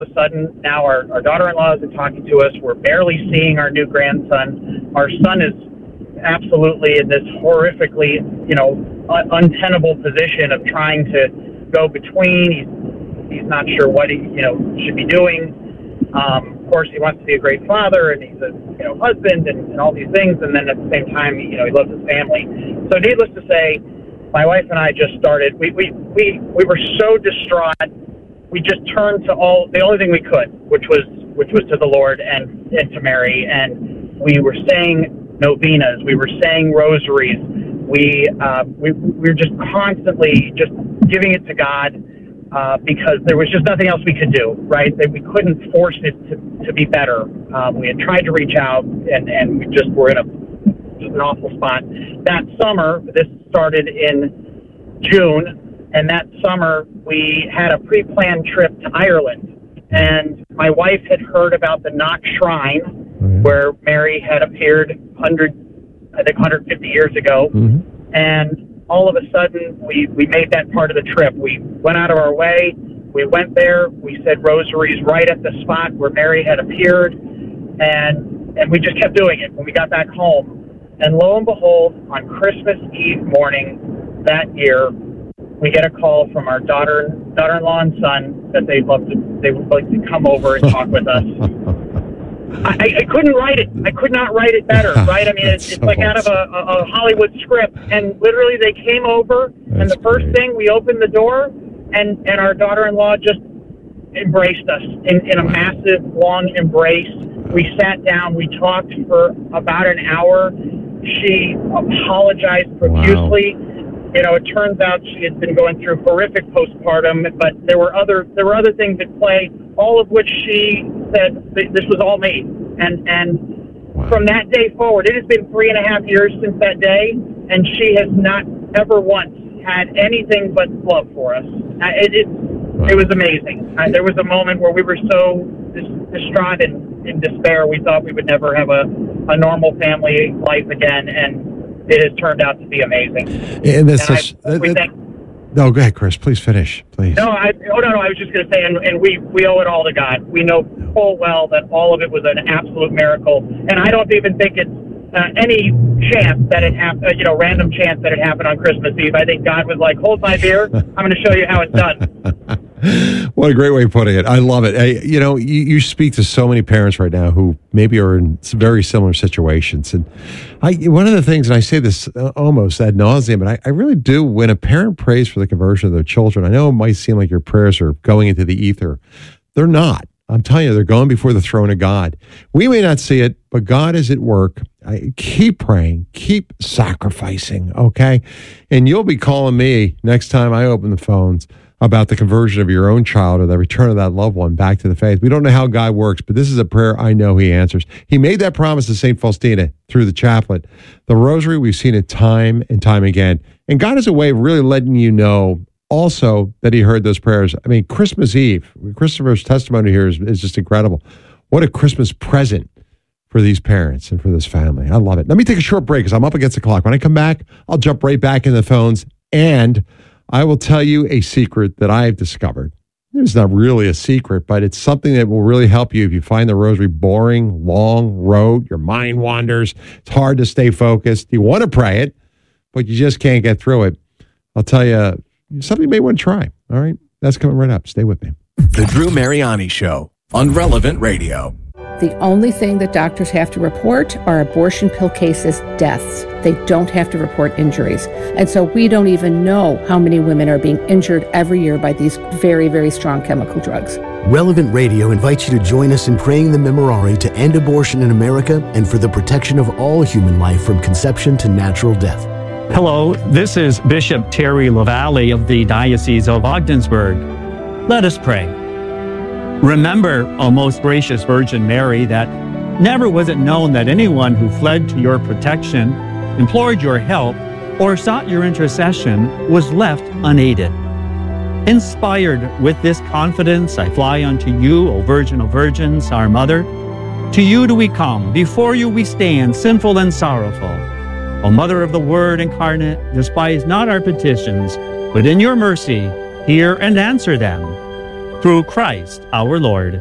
of a sudden, now our daughter-in-law isn't talking to us. We're barely seeing our new grandson. Our son is absolutely in this horrifically, untenable position of trying to go between. He's not sure what he, should be doing. Of course, he wants to be a great father, and he's a, husband, and all these things. And then at the same time, he loves his family. So, needless to say, my wife and I just started. We were so distraught. We just turned to the only thing we could, which was to the Lord and to Mary. And we were saying novenas. We were saying rosaries. We were just constantly just giving it to God because there was just nothing else we could do, right? That we couldn't force it to be better. We had tried to reach out, and we just were in an awful spot. That summer, this started in June, and that summer we had a pre-planned trip to Ireland. And my wife had heard about the Knox Shrine, where Mary had appeared 150 years ago. Mm-hmm. And all of a sudden, we made that part of the trip. We went out of our way. We went there. We said rosaries right at the spot where Mary had appeared. And we just kept doing it when we got back home. And lo and behold, on Christmas Eve morning that year, we get a call from our daughter-in-law and son that they would like to come over and talk with us. I couldn't write it. I could not write it better, right? I mean, it's like out of a Hollywood script. And literally they came over, and the first thing, we opened the door, and our daughter-in-law just embraced us in a massive, long embrace. We sat down. We talked for about an hour. She apologized profusely. Wow. It turns out she had been going through horrific postpartum, but there were other things at play, all of which she said this was all me. And wow. From that day forward, it has been 3.5 years since that day, and she has not ever once had anything but love for us. It was amazing. There was a moment where we were so distraught and in despair, we thought we would never have a normal family life again, and it has turned out to be amazing. And that's no, go ahead, Chris. Please finish, please. No, I was just going to say, and we owe it all to God. We know full well that all of it was an absolute miracle, and I don't even think it's any chance that it happened, random chance that it happened on Christmas Eve. I think God was like, hold my beer. I'm going to show you how it's done. What a great way of putting it. I love it. You speak to so many parents right now who maybe are in very similar situations. And one of the things, and I say this almost ad nauseum, but I really do, when a parent prays for the conversion of their children, I know it might seem like your prayers are going into the ether. They're not. I'm telling you, they're going before the throne of God. We may not see it, but God is at work. Keep praying, keep sacrificing, okay? And you'll be calling me next time I open the phones about the conversion of your own child or the return of that loved one back to the faith. We don't know how God works, but this is a prayer I know he answers. He made that promise to St. Faustina through the chaplet. The rosary, we've seen it time and time again. And God has a way of really letting you know also that he heard those prayers. I mean, Christmas Eve, Christopher's testimony here is just incredible. What a Christmas present for these parents and for this family. I love it. Let me take a short break because I'm up against the clock. When I come back, I'll jump right back in the phones, and I will tell you a secret that I've discovered. It's not really a secret, but it's something that will really help you if you find the rosary boring, long road, your mind wanders, it's hard to stay focused. You want to pray it, but you just can't get through it. I'll tell you something you may want to try. All right? That's coming right up. Stay with me. The Drew Mariani Show on Relevant Radio. The only thing that doctors have to report are abortion pill cases, deaths. They don't have to report injuries. And so we don't even know how many women are being injured every year by these very, very strong chemical drugs. Relevant Radio invites you to join us in praying the Memorare to end abortion in America and for the protection of all human life from conception to natural death. Hello, this is Bishop Terry LaValle of the Diocese of Ogdensburg. Let us pray. Remember, O most gracious Virgin Mary, that never was it known that anyone who fled to your protection, implored your help, or sought your intercession was left unaided. Inspired with this confidence, I fly unto you, O Virgin of Virgins, our Mother. To you do we come, before you we stand, sinful and sorrowful. O Mother of the Word incarnate, despise not our petitions, but in your mercy hear and answer them. through Christ our Lord.